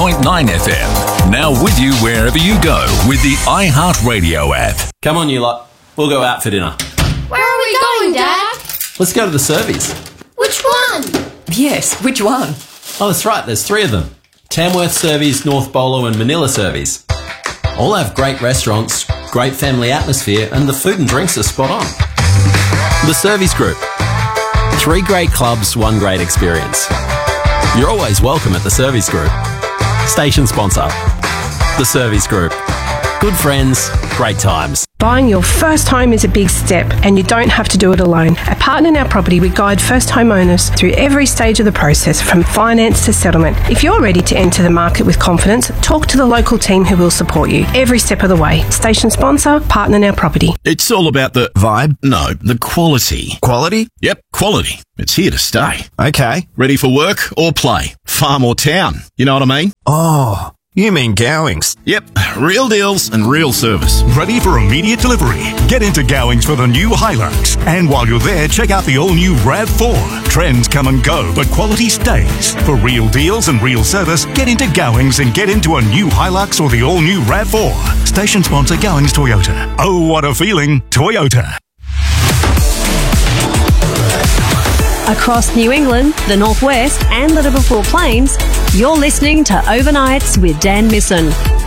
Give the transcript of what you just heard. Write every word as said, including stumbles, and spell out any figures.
point nine F M. Now with you wherever you go with the iHeartRadio app. Come on, you lot. We'll go out for dinner. Where are we going, Dad? Let's go to the Servies. Which one? Yes, which one? Oh, that's right. There's three of them. Tamworth Servies, North Bolo and Manila Servies. All have great restaurants, great family atmosphere, and the food and drinks are spot on. The Servies Group. Three great clubs, one great experience. You're always welcome at the Servies Group. Station sponsor. The Servies Group. Good friends, great times. Buying your first home is a big step, and you don't have to do it alone. At Partner Now Property, we guide first homeowners through every stage of the process, from finance to settlement. If you're ready to enter the market with confidence, talk to the local team who will support you every step of the way. Station sponsor, Partner Now Property. It's all about the vibe? No, the quality. Quality? Yep, quality. It's here to stay. Okay. Ready for work or play? Farm or town? You know what I mean? Oh, you mean Gowings? Yep, real deals and real service. Ready for immediate delivery? Get into Gowings for the new Hilux. And while you're there, check out the all-new RAV four. Trends come and go, but quality stays. For real deals and real service, get into Gowings and get into a new Hilux or the all-new RAV four. Station sponsor Gowings Toyota. Oh, what a feeling, Toyota. Across New England, the Northwest and the Liverpool Plains, you're listening to Overnights with Dan Misson.